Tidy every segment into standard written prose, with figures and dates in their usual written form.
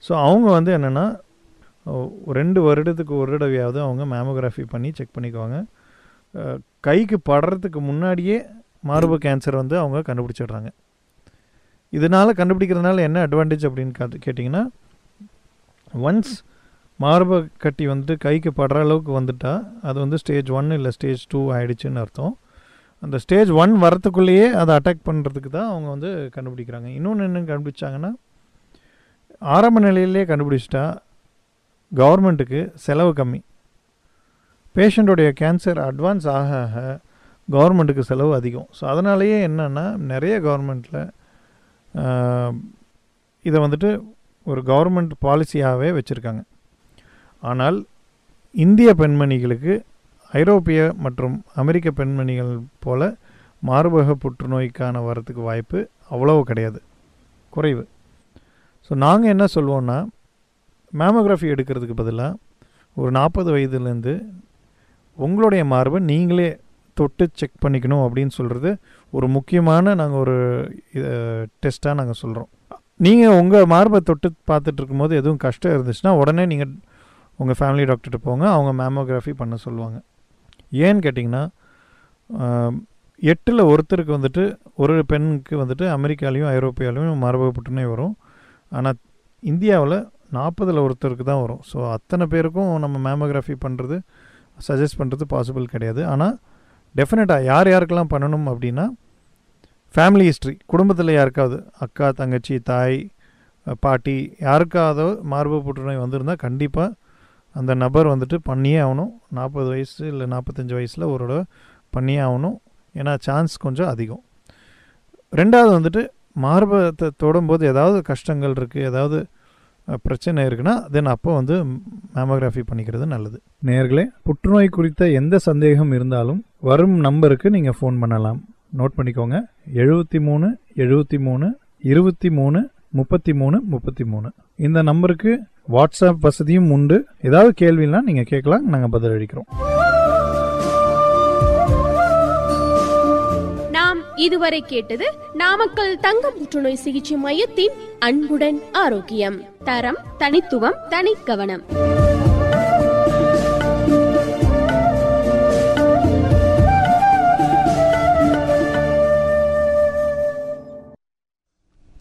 So அவங்க வந்து என்னென்னா 2 வருடத்துக்கு ஒரு தடவையாவது அவங்க மேமோகிராஃபி பண்ணி செக் பண்ணிக்குவாங்க. கைக்கு படுறதுக்கு முன்னாடியே மார்பு கேன்சர் வந்து அவங்க கண்டுபிடிச்சிடுறாங்க. இதனால் கண்டுபிடிக்கிறதுனால என்ன அட்வான்டேஜ் அப்படின்னு கேட்டிங்கன்னா, ஒன்ஸ் மார்பு கட்டி வந்துட்டு கைக்கு படுற அளவுக்கு வந்துட்டால் அது வந்து ஸ்டேஜ் 1 இல்லை ஸ்டேஜ் 2 ஆகிடுச்சின்னு அர்த்தம். அந்த ஸ்டேஜ் 1 வரத்துக்குள்ளேயே அதை அட்டாக் பண்ணுறதுக்கு தான் அவங்க வந்து கண்டுபிடிக்கிறாங்க. இன்னொன்று என்ன கண்டுபிடிச்சாங்கன்னா, ஆரம்ப நிலையிலே கண்டுபிடிச்சிட்டா கவர்மெண்ட்டுக்கு செலவு கம்மி. பேஷண்ட்டுடைய கேன்சர் அட்வான்ஸ் ஆக ஆக கவர்மெண்ட்டுக்கு செலவு அதிகம். ஸோ அதனாலேயே என்னென்னா நிறைய கவர்மெண்ட்டில் இதை வந்துட்டு ஒரு கவர்மெண்ட் பாலிசியாகவே வச்சுருக்காங்க. ஆனால் இந்திய பெண்மணிகளுக்கு ஐரோப்பிய மற்றும் அமெரிக்க பெண்மணிகள் போல் மார்பக புற்றுநோய்க்கான வரத்துக்கு வாய்ப்பு அவ்வளவு கிடையாது, குறைவு. ஸோ நாங்கள் என்ன சொல்லுவோன்னா, மேமோகிராஃபி எடுக்கிறதுக்கு பதிலாக ஒரு 40 வயதுலேருந்து உங்களுடைய மார்பை நீங்களே தொட்டு செக் பண்ணிக்கணும் அப்படின்னு சொல்கிறது ஒரு முக்கியமான நாங்கள் ஒரு டெஸ்ட்டாக நாங்கள் சொல்கிறோம். நீங்கள் உங்கள் மார்பை தொட்டு பார்த்துட்டு இருக்கும்போது எதுவும் கஷ்டம் இருந்துச்சுன்னா உடனே நீங்கள் உங்கள் ஃபேமிலி டாக்டர்கிட்ட போங்க, அவங்க மேமோகிராஃபி பண்ண சொல்லுவாங்க. ஏன்னு கேட்டிங்கன்னா, 8ல் ஒருத்தருக்கு வந்துட்டு ஒரு பெண்ணுக்கு வந்துட்டு அமெரிக்காலையும் ஐரோப்பியாலையும் மார்பக புற்றுநோய் வரும். ஆனால் இந்தியாவில் 40ல் ஒருத்தருக்கு தான் வரும். ஸோ அத்தனை பேருக்கும் நம்ம மேமோகிராஃபி பண்ணுறது சஜஸ்ட் பண்ணுறது பாசிபிள் கிடையாது. ஆனால் டெஃபினட்டாக யார் யாருக்கெல்லாம் பண்ணணும் அப்படின்னா, ஃபேமிலி ஹிஸ்ட்ரி, குடும்பத்தில் யாருக்காவது அக்கா, தங்கச்சி, தாய், பாட்டி யாருக்காவது மார்பக புற்றுநோய் வந்திருந்தால் கண்டிப்பாக அந்த நபர் வந்துட்டு பண்ணியே ஆகணும். 40 வயசு இல்லை 45 வயசில் ஒரு தடவை பண்ணியே ஆகணும். ஏன்னா சான்ஸ் கொஞ்சம் அதிகம். 2வது வந்துட்டு மார்பகத்தை தொடும்போது ஏதாவது கஷ்டங்கள் இருக்குது, ஏதாவது பிரச்சனை இருக்குன்னா தென் அப்போ வந்து மேமோகிராஃபி பண்ணிக்கிறது நல்லது. நேயர்களே, புற்றுநோய் குறித்த எந்த சந்தேகம் இருந்தாலும் வரும் நம்பருக்கு நீங்கள் ஃபோன் பண்ணலாம். நோட் பண்ணிக்கோங்க, 73 73 23 33 33. இந்த நம்பருக்கு வாட்ஸ்அப் வசதியும் உண்டு. ஏதாவது கேள்வினா நீங்கள் கேட்கலாம், நாங்கள் பதில் அளிக்கிறோம். நாம் இதுவரை கேட்டது நாமக்கல் தங்க புற்றுநோய் சிகிச்சை மையத்தின் அன்புடன் ஆரோக்கியம். தரம், தனித்துவம், தனிக்கவனம்.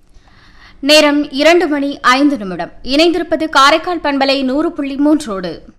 நேரம் 2 மணி 5 நிமிடம். இணைந்திருப்பது காரைக்கால் பண்பலை 100.3.